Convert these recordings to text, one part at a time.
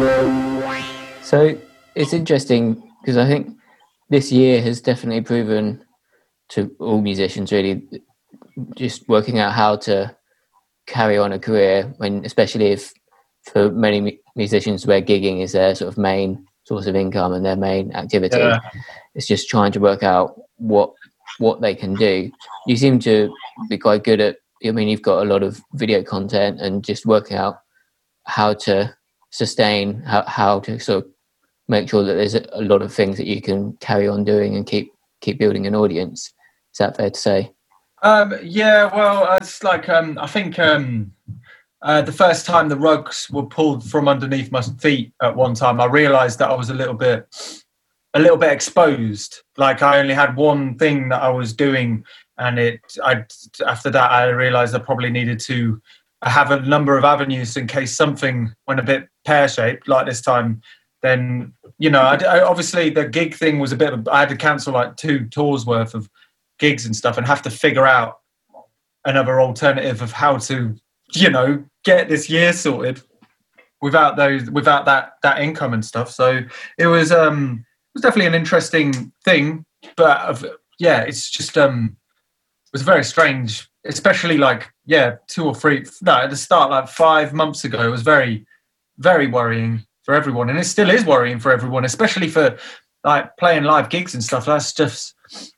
So it's interesting because I think this year has definitely proven to all musicians really just working out how to carry on a career when, especially if for many musicians where gigging is their sort of main source of income and their main activity. Yeah. It's just trying to work out what they can do. You seem to be quite good at, I mean, you've got a lot of video content and just working out how to sustain, how to sort of make sure that there's a lot of things that you can carry on doing and keep building an audience. Is that fair to say? Yeah, well, it's like I think the first time the rugs were pulled from underneath my feet at one time, I realised that I was a little bit exposed. Like I only had one thing that I was doing, and after that I realised I probably needed to have a number of avenues in case something went a bit pear-shaped like this time. Then, you know, I obviously the gig thing was I had to cancel like 2 tours worth of gigs and stuff and have to figure out another alternative of how to, you know, get this year sorted without that income and stuff. So it was definitely an interesting thing, but it's just it was very strange, especially like 2 or 3 at the start, like 5 months ago. It was very, very worrying for everyone, and it still is worrying for everyone, especially for like playing live gigs and stuff. That's just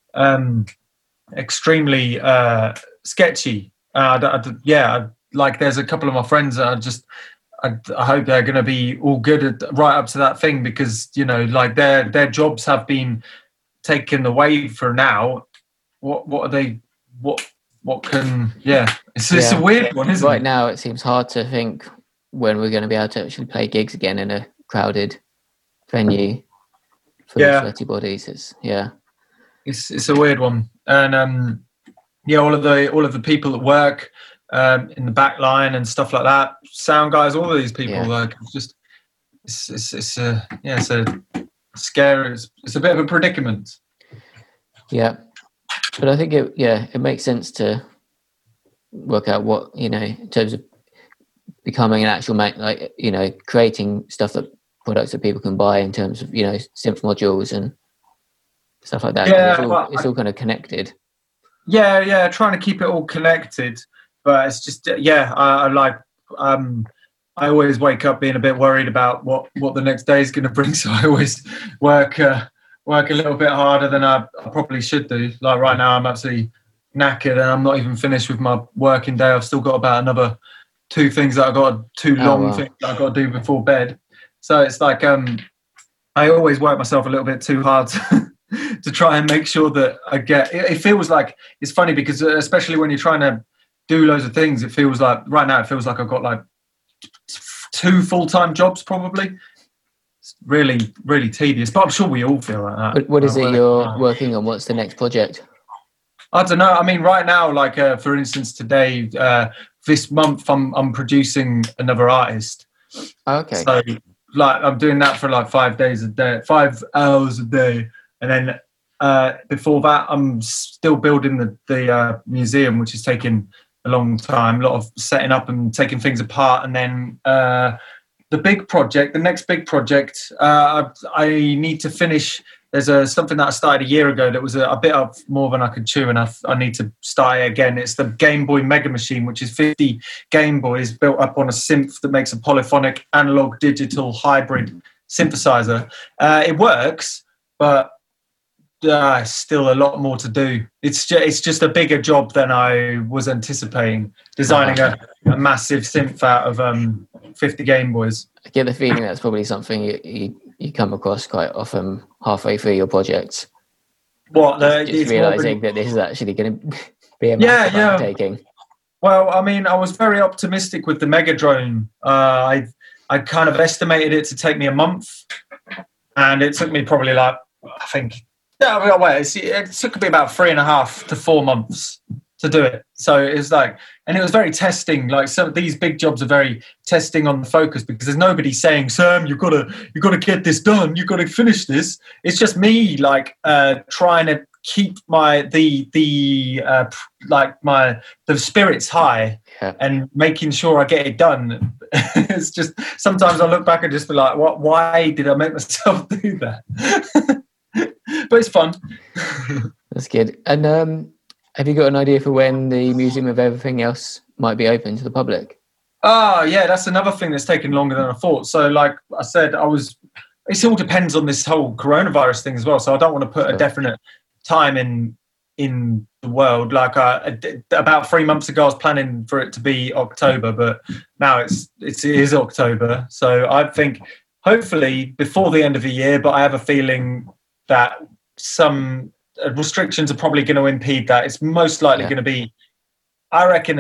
extremely sketchy. Like there's a couple of my friends that I hope they're going to be all good right up to that thing, because, you know, like their jobs have been taken away for now. What are they? What can? Yeah, it's a weird one, isn't it? Right now, it seems hard to think when we're going to be able to actually play gigs again in a crowded venue full of sweaty bodies. It's a weird one, and all of the people that work in the back line and stuff like that, sound guys, all of these people, like it's a scary. It's a bit of a predicament. Yeah, but I think it makes sense to work out what, you know, in terms of becoming an actual like, you know, creating products that people can buy in terms of, you know, synth modules and stuff like that. Yeah, it's all kind of connected. Yeah, trying to keep it all connected, but it's just I always wake up being a bit worried about what the next day is going to bring, so I always work a little bit harder than I probably should do. Like right now, I'm absolutely knackered, and I'm not even finished with my working day. I've still got about another 2 things that things that I've got to do before bed. So it's like I always work myself a little bit too hard to try and make sure that I get. It feels like it's funny because especially when you're trying to do loads of things, it feels like right now I've got like 2 full-time jobs probably. It's really, really tedious, but I'm sure we all feel like that. What is it you're working on? What's the next project? I don't know. I mean, right now, like for instance, today, this month, I'm producing another artist. Okay. So, like, I'm doing that for like 5 hours a day, and then before that, I'm still building the museum, which is taking a long time. A lot of setting up and taking things apart, and then the next big project, I need to finish. There's something that I started a year ago that was a bit of more than I could chew, and I need to start it again. It's the Game Boy Mega Machine, which is 50 Game Boys built up on a synth that makes a polyphonic analog digital hybrid synthesizer. It works, but still a lot more to do. It's just a bigger job than I was anticipating, designing a massive synth out of 50 Game Boys. I get the feeling that's probably something you come across quite often halfway through your projects. Just realising that this is actually going to be a massive undertaking. Well, I mean, I was very optimistic with the Mega Drone. I kind of estimated it to take me a month, and it took me probably like, I think, it took me about 3.5 to 4 months to do it. So it's like, and it was very testing. Like some of these big jobs are very testing on the focus, because there's nobody saying, Sam, you've got to get this done. You've got to finish this. It's just me like trying to keep the spirits high, and making sure I get it done. It's just sometimes I look back and just be like, "What? Why did I make myself do that?" But it's fun. That's good. And have you got an idea for when the Museum of Everything Else might be open to the public? Oh, yeah, that's another thing that's taken longer than I thought. So, like I said, it all depends on this whole coronavirus thing as well. So I don't want to put a definite time in the world. Like about 3 months ago, I was planning for it to be October, but now it is October. So I think hopefully before the end of the year, but I have a feeling that some restrictions are probably going to impede that. It's most likely going to be, I reckon,